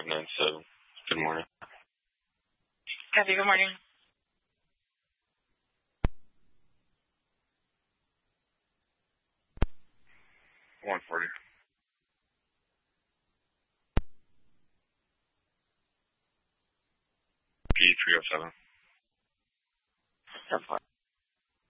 none, so good morning. Kathy, good morning. One 307. So far.